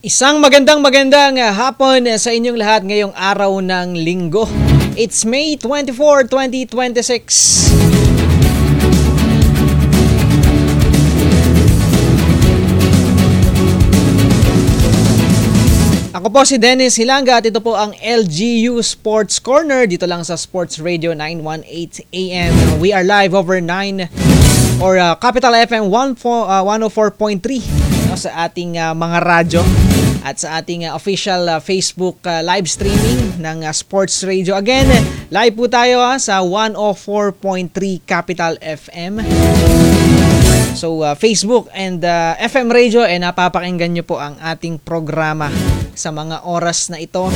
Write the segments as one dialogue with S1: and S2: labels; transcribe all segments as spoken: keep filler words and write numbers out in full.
S1: Isang magandang magandang uh, hapon uh, sa inyong lahat ngayong araw ng linggo. It's May twenty-fourth, twenty twenty-six. Ako po si Dennis Hilanga at ito po ang L G U Sports Corner dito lang sa Sports Radio nine eighteen A M. We are live over nine or uh, Capital F M one oh four point three no, sa ating uh, mga radyo at sa ating uh, official uh, Facebook uh, live streaming ng uh, Sports Radio. Again, live po tayo uh, sa one oh four point three Capital F M. So uh, Facebook and uh, F M Radio, eh napapakinggan nyo po ang ating programa sa mga oras na ito.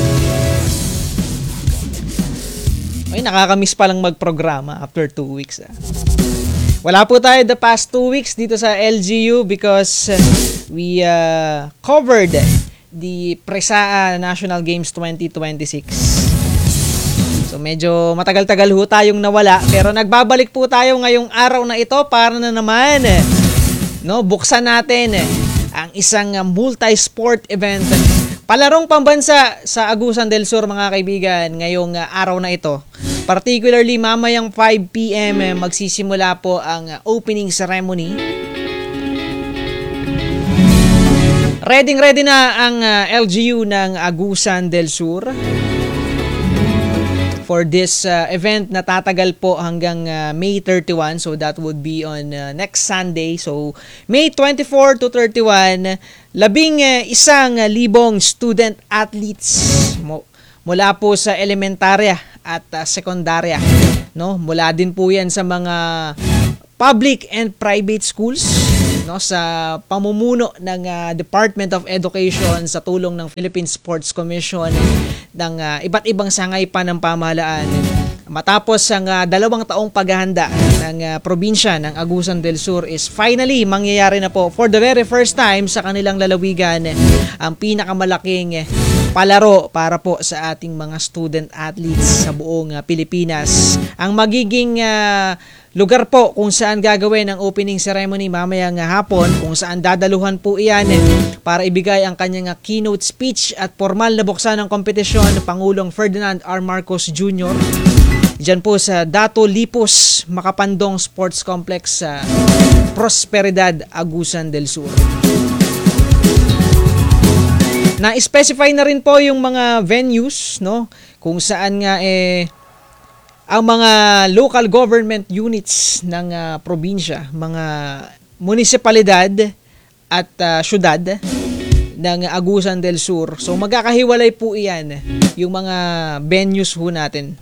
S1: Ay, nakakamiss pa lang magprograma after two weeks. Ah. Wala po tayo the past two weeks dito sa L G U because uh, we uh, covered the Presaa National Games twenty twenty-six. So medyo matagal-tagal ho tayong nawala pero nagbabalik po tayo ngayong araw na ito para na naman no, buksan natin ang isang multi-sport event. Palarong pambansa sa Agusan del Sur mga kaibigan ngayong araw na ito. Particularly mamayang five p.m. magsisimula po ang opening ceremony. Ready ready na ang L G U ng Agusan del Sur for this uh, event na tatagal po hanggang uh, May thirty-one. So that would be on uh, next Sunday. So May twenty-four to thirty-one, labing uh, isang libong student athletes mo mula po sa elementarya at uh, sekundarya, no? Mula din po 'yan sa mga public and private schools, no, sa pamumuno ng uh, Department of Education sa tulong ng Philippine Sports Commission ng uh, iba't ibang sangay pa ng pamahalaan. Matapos ang uh, dalawang taong paghahanda ng uh, probinsya ng Agusan del Sur is finally mangyayari na po for the very first time sa kanilang lalawigan ang pinakamalaking palaro para po sa ating mga student athletes sa buong uh, Pilipinas. Ang magiging uh, lugar po kung saan gagawin ang opening ceremony mamayang hapon, kung saan dadaluhan po iyan para ibigay ang kanyang keynote speech at formal na buksan ng kompetisyon, Pangulong Ferdinand R. Marcos Junior Diyan po sa Dato Lipos Makapandong Sports Complex sa Prosperidad, Agusan del Sur. Na-specify na rin po yung mga venues, no, kung saan nga eh ang mga local government units ng uh, probinsya, mga munisipalidad at uh, syudad ng Agusan del Sur. So magkakahiwalay po iyan yung mga venues ho natin.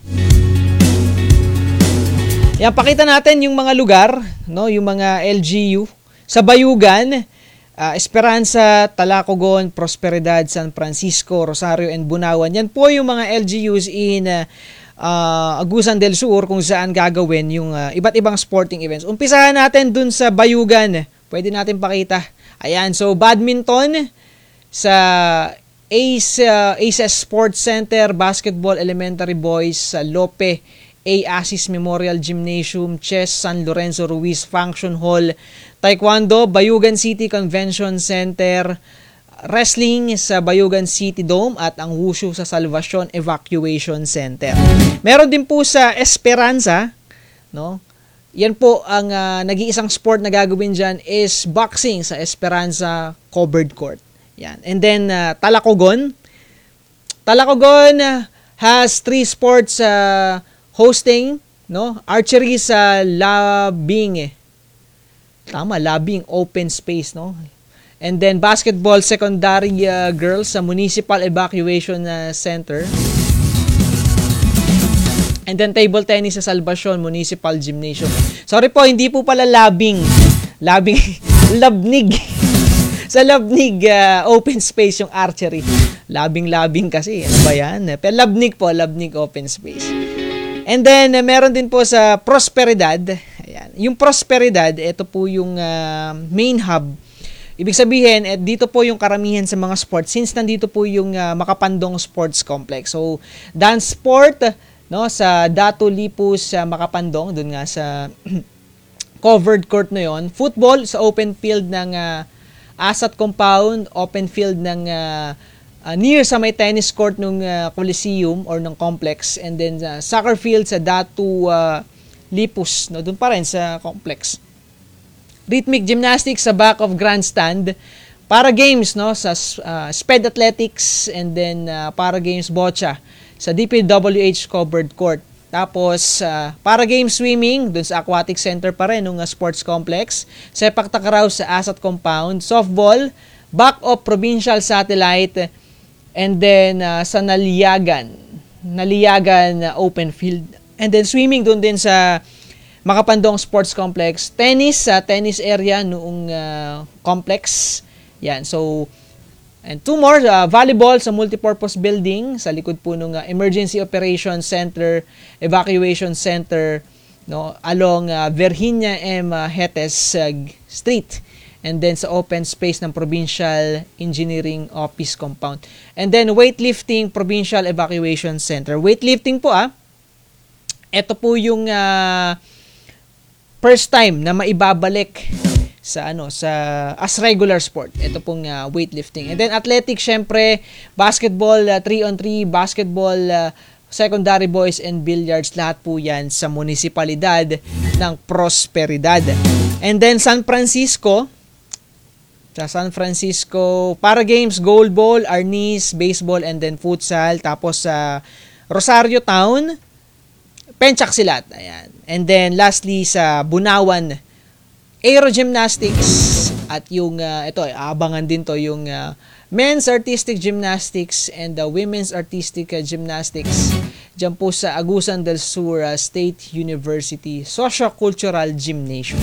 S1: Yan, pakita natin yung mga lugar, no, yung mga L G U sa Bayugan, uh, Esperanza, Talacogon, Prosperidad, San Francisco, Rosario and Bunawan. Yan po yung mga L G Us in uh, Uh, Agusan del Sur kung saan gagawin yung uh, iba't ibang sporting events. Umpisahan natin dun sa Bayugan. Pwede natin pakita. Ayan, so badminton sa Ace, uh, Aces Sports Center, basketball elementary boys sa Lope A. Asis Memorial Gymnasium, chess San Lorenzo Ruiz Function Hall, taekwondo Bayugan City Convention Center, wrestling sa Bayugan City Dome at ang wushu sa Salvacion Evacuation Center. Meron din po sa Esperanza, no? Yan po ang uh, nag-iisang sport na gagawin diyan is boxing sa Esperanza Covered Court. Yan. And then uh, Talacogon. Talacogon uh, has three sports uh, hosting, no? Archery sa Labing. Tama, Labing open space, no? And then basketball secondary uh, girls sa Municipal Evacuation uh, Center. And then table tennis sa Salvacion Municipal Gymnasium. Sorry po, hindi po pala Labing. Labing, Labnig. Sa Labnig uh, open space yung archery. Labing-labing kasi. Ano ba yan? Pero Labnig po, Labnig open space. And then uh, meron din po sa Prosperidad. Ayan. Yung Prosperidad, ito po yung uh, main hub. Ibig sabihin, eh, dito po yung karamihan sa mga sports since nandito po yung uh, Makapandong Sports Complex. So, dance sport, no, sa Dato Lipos sa uh, Makapandong, dun nga sa covered court na yon. Football sa open field ng uh, Asat Compound, open field ng uh, uh, near sa may tennis court ng uh, Coliseum or ng complex, and then uh, soccer field sa Datu uh, Lipus, no, doon pa rin sa complex. Rhythmic gymnastics sa back of grandstand. Para games, no, sa uh, Sped Athletics, and then uh, para games boccia sa D P W H covered court. Tapos uh, para games swimming dun sa aquatic center pa rin ng uh, sports complex. Sepak takraw sa Asat Compound. Softball back of provincial satellite, and then uh, sa Naliyagan Naliyagan uh, open field, and then swimming dun din sa Makapandong Sports Complex. Tennis sa tennis area noong uh, complex. Yan, so, and two more, uh, volleyball sa multipurpose building, sa likod po ng uh, Emergency Operations Center, Evacuation Center, no, along uh, Virginia M. Uh, Hetes uh, Street, and then sa open space ng Provincial Engineering Office Compound. And then, weightlifting, Provincial Evacuation Center. Weightlifting po, ah, ito po yung uh, first time na maibabalik sa ano sa as regular sport, ito pong uh, weightlifting. And then athletics, syempre basketball, uh, three on three, basketball, uh, secondary boys, and billiards, lahat po yan sa munisipalidad ng Prosperidad. And then San Francisco, sa San Francisco, para games, gold ball, arnis, baseball, and then futsal. Tapos sa uh, Rosario Town, Penchak Silat, ayan. And then lastly sa Bunawan, aerogymnastics, at yung uh, ito abangan din to yung uh, men's artistic gymnastics and the uh, women's artistic uh, gymnastics diyan po sa Agusan del Sur uh, State University Socio-Cultural Gymnasium.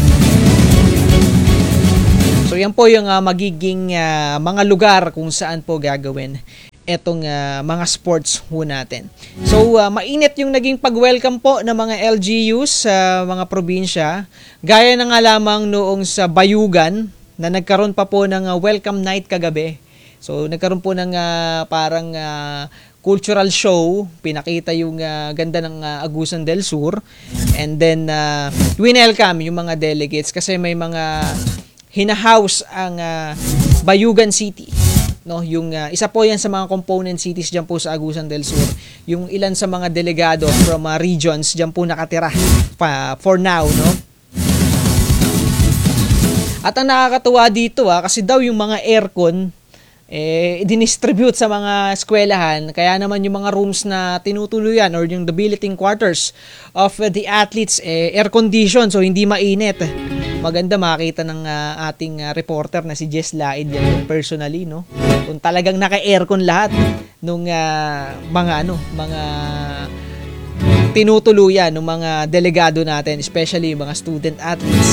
S1: So yan po yung uh, magiging uh, mga lugar kung saan po gagawin etong uh, mga sports ho natin. So, uh, mainit yung naging pag-welcome po ng mga L G Us sa uh, mga probinsya. Gaya na nga lamang noong sa Bayugan na nagkaroon pa po ng uh, welcome night kagabi. So, nagkaroon po ng uh, parang uh, cultural show. Pinakita yung uh, ganda ng uh, Agusan del Sur. And then, uh, winelcome yung mga delegates kasi may mga hinahouse ang uh, Bayugan City. No, yung uh, isa po yan sa mga component cities diyan po sa Agusan del Sur. Yung ilan sa mga delegado from uh, regions diyan po nakatira pa for now, no. At ang nakakatuwa dito ah, kasi daw yung mga aircon eh dinistribute sa mga eskwelahan, kaya naman yung mga rooms na tinutuluyan or yung the billeting quarters of uh, the athletes eh air condition, so hindi mainit. Maganda makita ng uh, ating uh, reporter na si Jess Laid yan personally, no? Kung talagang naka-aircon lahat nung uh, mga ano, mga tinutuluyan ng mga delegado natin, especially mga student athletes.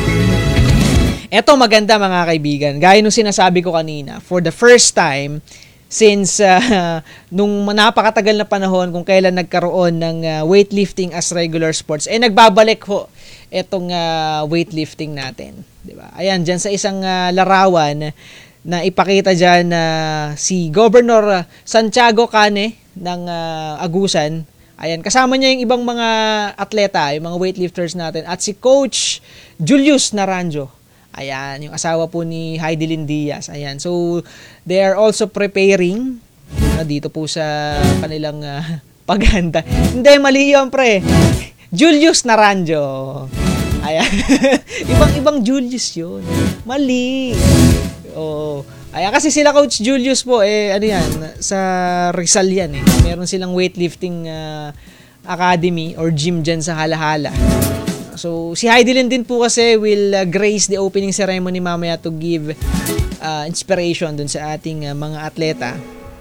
S1: Eto maganda mga kaibigan, gaya nung sinasabi ko kanina, for the first time since uh, nung napakatagal na panahon kung kailan nagkaroon ng uh, weightlifting as regular sports, eh nagbabalik ho etong uh, weightlifting natin, di ba? Ayan, diyan sa isang uh, larawan na ipakita diyan na uh, si Governor Santiago Cane ng uh, Agusan. Ayan, kasama niya yung ibang mga atleta, yung mga weightlifters natin, at si Coach Julius Naranjo. Ayan, yung asawa po ni Heidelin Diaz. Ayan, so they are also preparing uh, dito po sa kanilang uh, paghanda. Hindi, mali yun, pre. Julius Naranjo. Ayan. Ibang-ibang Julius yun. Mali. Oh. Ayan, kasi sila Coach Julius po, eh, ano yan, sa Rizal yan, eh. Meron silang weightlifting uh, academy or gym dyan sa Halahala. So, si Heidelin din po kasi will uh, grace the opening ceremony mamaya to give uh, inspiration dun sa ating uh, mga atleta.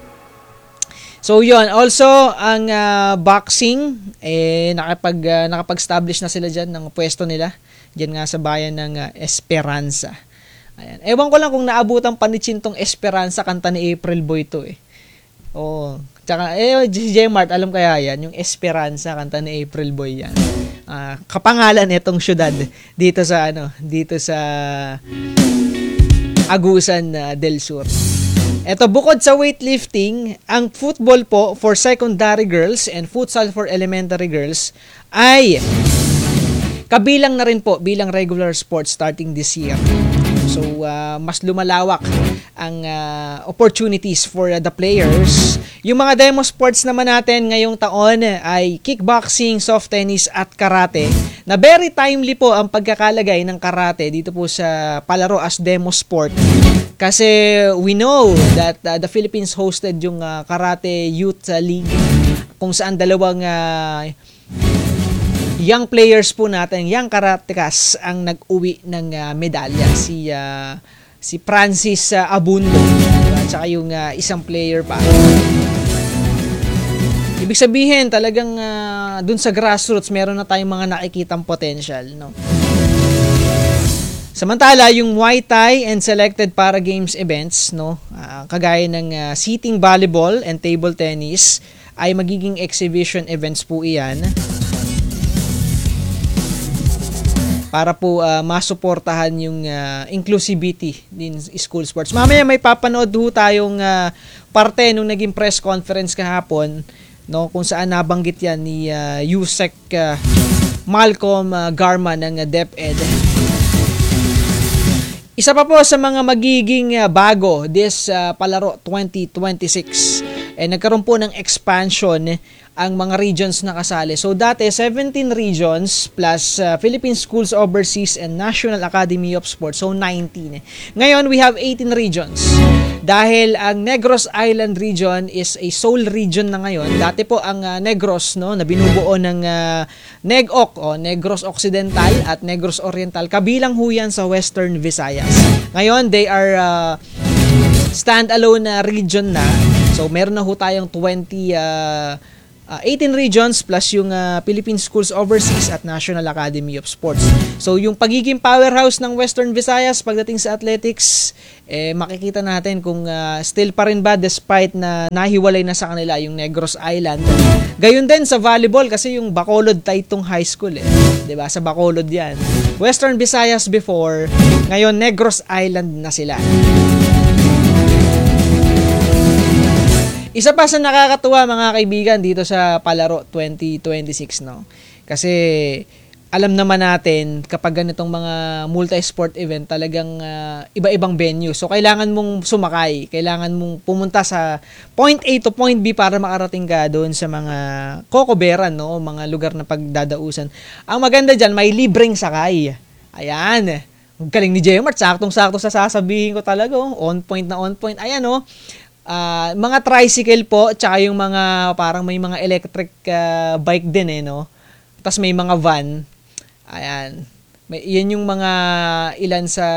S1: So, yun. Also, ang uh, boxing, eh, nakapag, uh, nakapag-establish na sila dyan ng pwesto nila. Dyan nga sa bayan ng uh, Esperanza. Ayan. Ewan ko lang kung naabutan pa ni Chintong Esperanza, kanta ni April Boy to eh. Oo. Tsaka, eh, si J Mart, alam kaya yan, yung Esperanza, kanta ni April Boy yan. Uh, kapangalan itong syudad dito sa, ano, dito sa Agusan uh, del Sur. Eto, bukod sa weightlifting, ang football po for secondary girls and futsal for elementary girls ay kabilang na rin po bilang regular sports starting this year. So, uh, mas lumalawak ang uh, opportunities for uh, the players. Yung mga demo sports naman natin ngayong taon ay kickboxing, soft tennis at karate. Na very timely po ang pagkakalagay ng karate dito po sa palaro as demo sport. Kasi we know that uh, the Philippines hosted yung uh, Karate Youth uh, League kung saan dalawang uh, young players po natin, young karatekas ang nag-uwi ng uh, medalya. Si uh, si Francis uh, Abundo at saka yung uh, isang player pa. Ibig sabihin talagang uh, dun sa grassroots meron na tayong mga nakikitang potential, no? Samantala, yung Muay Thai and selected para games events, no, uh, kagaya ng uh, seating volleyball and table tennis ay magiging exhibition events po iyan para po uh, masuportahan yung uh, inclusivity din school sports. Mamaya may papanood ho tayong uh, parte nung naging press conference kahapon, no, kung saan nabanggit yan ni uh, Yusek uh, Malcolm uh, Garma ng uh, DepEd. Isa pa po sa mga magiging uh, bago this uh, palaro twenty twenty-six, eh, nagkaroon po ng expansion ang mga regions na kasali. So dati seventeen regions plus uh, Philippine Schools Overseas and National Academy of Sports, so nineteen. Ngayon we have eighteen regions. Dahil ang Negros Island region is a sole region na ngayon. Dati po ang uh, Negros, no, na binubuo ng uh, Neg-Oc o Negros Occidental at Negros Oriental, kabilang ho yan sa Western Visayas. Ngayon they are uh, stand-alone na region na. So meron na ho tayong twenty uh, Uh, eighteen regions plus yung uh, Philippine Schools Overseas at National Academy of Sports. So yung pagiging powerhouse ng Western Visayas pagdating sa athletics, eh, makikita natin kung uh, still pa rin ba despite na nahiwalay na sa kanila yung Negros Island. Gayon din sa volleyball kasi yung Bacolod Taytong High School, eh, 'di ba? Sa Bacolod 'yan. Western Visayas before, ngayon Negros Island na sila. Isa pa sa nakakatuwa mga kaibigan dito sa Palaro twenty twenty-six, no? Kasi alam naman natin kapag ganitong mga multi-sport event talagang uh, iba-ibang venue. So kailangan mong sumakay, kailangan mong pumunta sa point A to point B para makarating ka doon sa mga kokoberan, no? Mga lugar na pagdadausan. Ang maganda diyan, may libreng sakay. Ayan. Ang galing ni Jmart, saktong-sakto sa sasabihin ko talaga, oh. On point na on point. Ayan, oh. Uh, mga tricycle po, tsaka yung mga parang may mga electric uh, bike din, eh, no? Tapos may mga van. Ayan. May, yan yung mga ilan sa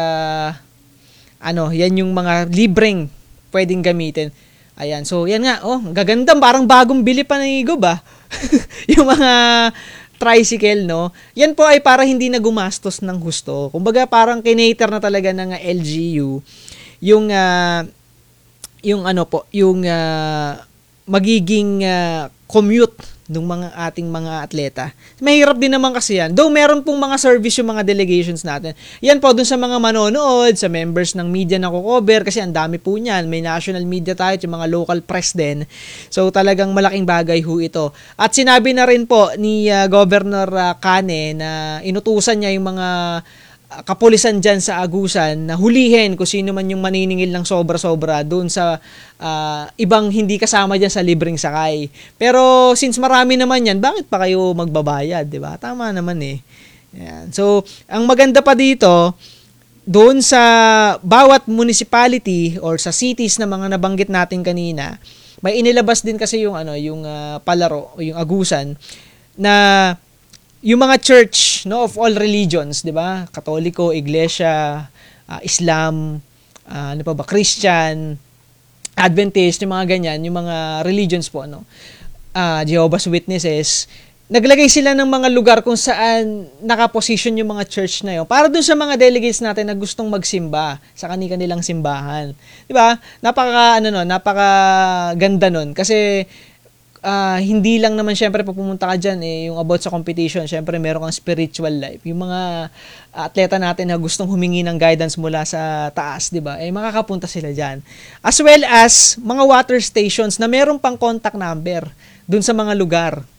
S1: ano, yan yung mga libreng pwedeng gamitin. Ayan. So, yan nga. Oh, gaganda. Parang bagong bili pa ng Igo ba? Yung mga tricycle, no? Yan po ay para hindi na gumastos ng husto. Kumbaga, parang kinater na talaga ng L G U. Yung uh, yung ano po, yung uh, magiging uh, commute ng mga ating mga atleta. Mahirap din naman kasi yan. Though meron pong mga service yung mga delegations natin. Yan po dun sa mga manonood, sa members ng media na kukover, kasi ang dami po niyan. May national media tayo, yung mga local press din. So talagang malaking bagay ho ito. At sinabi na rin po ni uh, Governor uh, Cane na inutusan niya yung mga kapulisan dyan sa Agusan na hulihin kung sino man yung maniningil ng sobra-sobra doon sa uh, ibang hindi kasama dyan sa libreng sakay. Pero since marami naman yan, bakit pa kayo magbabayad, di ba? Tama naman eh. Yan. So, ang maganda pa dito, doon sa bawat municipality or sa cities na mga nabanggit natin kanina, may inilabas din kasi yung ano, yung uh, palaro o yung Agusan na yung mga church, no, of all religions, 'di ba? Katoliko, Iglesia, uh, Islam, uh, ano pa ba, Christian, Adventist, yung mga ganyan, yung mga religions po, no. Uh, Jehovah's Witnesses, naglagay sila ng mga lugar kung saan nakaposition yung mga church na yun para dun sa mga delegates natin na gustong magsimba sa kani-kanilang simbahan. 'Di ba? Napaka ano no, napaka ganda nun kasi Uh, hindi lang naman syempre pag pumunta ka dyan eh, yung about sa competition, syempre meron kang spiritual life. Yung mga atleta natin na gustong humingi ng guidance mula sa taas, di ba? Eh makakapunta sila dyan. As well as mga water stations na meron pang contact number dun sa mga lugar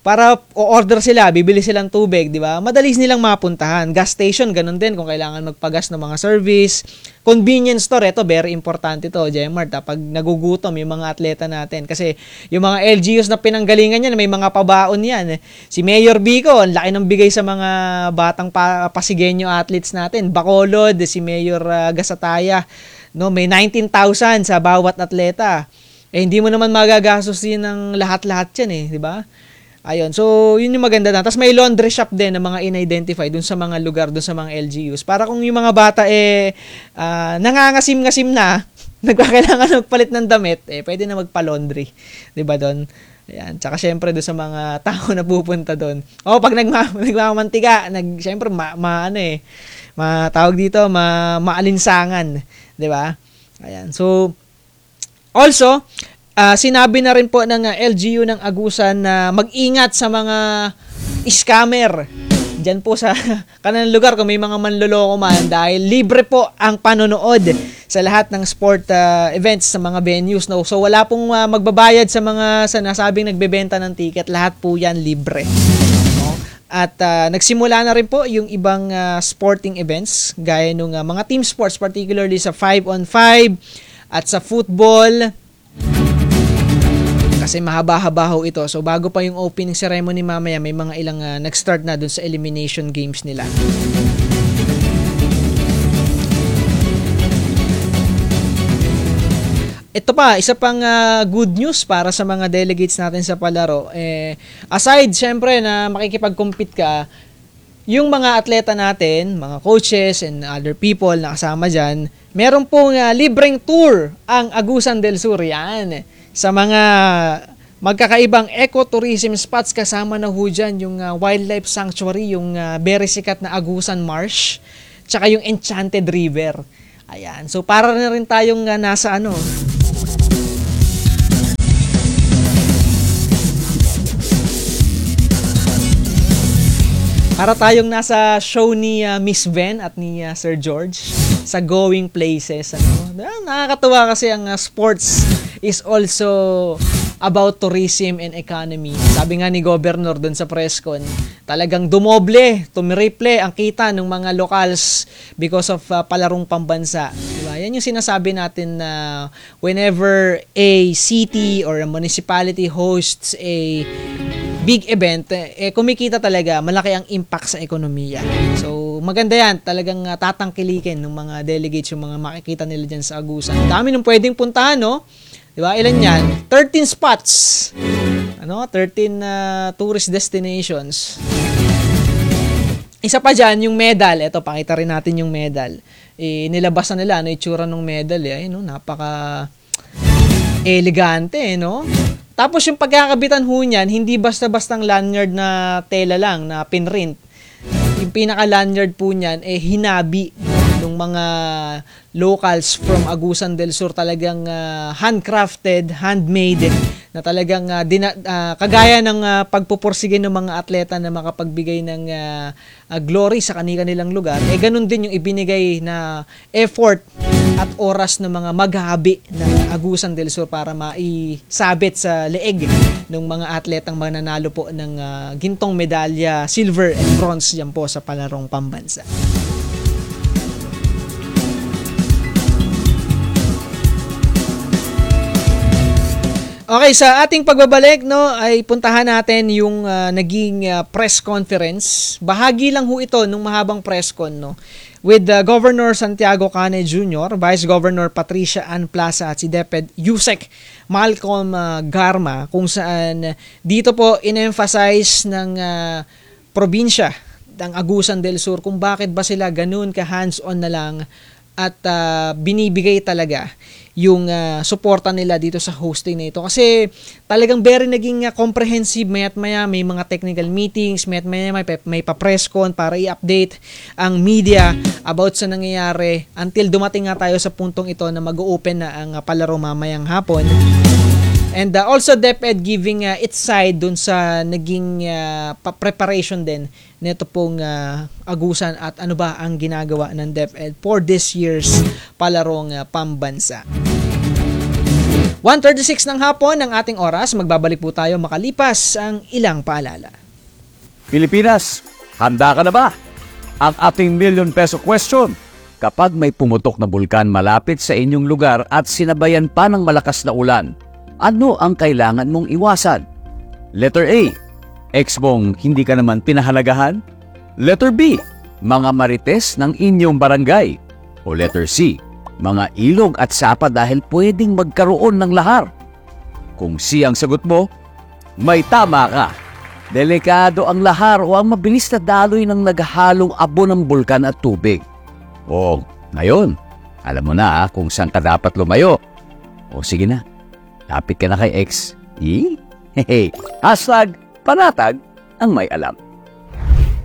S1: para o-order sila, bibili silang tubig, di ba? Madali nilang mapuntahan. Gas station, ganun din kung kailangan magpagas ng mga service. Convenience store, ito, very importante to, Jemart, ha? Pag nagugutom yung mga atleta natin. Kasi yung mga L G Us na pinanggalingan yan, may mga pabaon yan. Si Mayor Vico, ang laki ng bigay sa mga batang pa- Pasigueño athletes natin. Bacolod, si Mayor uh, Gasataya, no, may nineteen thousand sa bawat atleta. Eh, hindi mo naman magagastos din ng lahat-lahat yan eh, di ba? Ayun, so yun yung maganda na. Tapos may laundry shop din na mga in-identify dun sa mga lugar, dun sa mga L G Us. Para kung yung mga bata eh uh, nangangasim-ngasim na, nagkakailangan magpalit ng damit, eh pwede na magpa-laundry. Diba doon? Ayan. Tsaka syempre doon sa mga tao na pupunta doon. O, pag nagma nagmamantika, nag, syempre, ma, ma, ano eh, ma, tawag dito, ma, maalinsangan. Diba? Ayan. So, also, Uh, sinabi na rin po ng uh, L G U ng Agusan na mag-ingat sa mga scammer. Diyan po sa kanang lugar kung may mga manloloko man dahil libre po ang panonood sa lahat ng sport uh, events sa mga venues. No? So wala pong uh, magbabayad sa mga sinasabing nagbebenta ng ticket. Lahat po yan libre. No? At uh, nagsimula na rin po yung ibang uh, sporting events gaya ng uh, mga team sports, particularly sa five on five at sa football. Kasi mahaba-haba ho ito. So bago pa yung opening ceremony mamaya, may mga ilang uh, nag-start na dun sa elimination games nila. Ito pa, isa pang uh, good news para sa mga delegates natin sa palaro. Eh, aside syempre na makikipag-compete ka, yung mga atleta natin, mga coaches and other people na kasama dyan, meron pong uh, libreng tour ang Agusan del Sur. Yan. Sa mga magkakaibang ecotourism spots, kasama na ho dyan yung uh, wildlife sanctuary, yung uh, very sikat na Agusan Marsh, tsaka yung Enchanted River. Ayan. So para na rin tayong uh, nasa ano, para tayong nasa show ni uh, Miss Ven at ni uh, Sir George sa Going Places. Ano? Nakakatuwa kasi ang uh, sports is also about tourism and economy. Sabi nga ni Governor doon sa presscon, talagang dumoble, tumiriple ang kita ng mga locals because of uh, palarong pambansa. Diba? Yan yung sinasabi natin na uh, whenever a city or a municipality hosts a big event, eh, kumikita talaga, malaki ang impact sa ekonomiya. So, maganda yan. Talagang uh, tatangkilikin ng mga delegates yung mga makikita nila dyan sa Agusan. Dami nung pwedeng puntahan, no? Diba? Ilan yan? thirteen spots. Ano? thirteen uh, tourist destinations. Isa pa dyan, yung medal. Ito, pakita rin natin yung medal. Eh, nilabas na nila, ano, itsura ng medal. Eh. Ay, no? Napaka elegante, no? Tapos yung pagkakabitan ho niyan, hindi basta-bastang lanyard na tela lang, na pinrint. Yung pinaka-lanyard po niyan, eh, hinabi ng mga locals from Agusan del Sur, talagang uh, handcrafted, handmade, na talagang uh, dina, uh, kagaya ng uh, pagpupursige ng mga atleta na makapagbigay ng uh, uh, glory sa kanilang lugar, eh ganun din yung ibinigay na effort at oras ng mga maghabi ng Agusan del Sur para maisabit sa leeg ng mga atletang mananalo po ng uh, gintong medalya, silver and bronze yan po sa palarong pambansa. Okay, sa ating pagbabalik, no, ay puntahan natin yung uh, naging uh, press conference. Bahagi lang ho ito nung mahabang press con, no, with uh, Governor Santiago Cane Junior, Vice Governor Patricia Ann Plaza at si DepEd Yusek Malcolm uh, Garma, kung saan dito po in-emphasize ng uh, probinsya ng Agusan del Sur kung bakit ba sila ganun ka hands-on na lang at uh, binibigay talaga yung uh, suporta nila dito sa hosting na ito. Kasi talagang very naging uh, comprehensive, maya't maya may mga technical meetings, maya't maya may, may pa-presscon para i-update ang media about sa nangyayari until dumating nga tayo sa puntong ito na mag-open na ang uh, palaro mamayang hapon. And uh, also DepEd giving uh, its side dun sa naging uh, preparation din nito pong uh, Agusan at ano ba ang ginagawa ng DepEd for this year's palarong uh, pambansa. one thirty-six ng hapon ng ating oras, magbabalik po tayo makalipas ang ilang paalala.
S2: Pilipinas, handa ka na ba? Ang ating million peso question. Kapag may pumutok na bulkan malapit sa inyong lugar at sinabayan pa ng malakas na ulan, ano ang kailangan mong iwasan? Letter A, ex mong hindi ka naman pinahalagahan? Letter B, mga marites ng inyong barangay? O letter C, mga ilog at sapa dahil pwedeng magkaroon ng lahar? Kung C ang sagot mo, may tama ka. Delikado ang lahar o ang mabilis na daloy ng naghahalong abo ng bulkan at tubig. O, ngayon, alam mo na ah, kung saan ka dapat lumayo. O sige na, lapit ka na kay X. Eh? Hehe. Hashtag panatag ang may alam.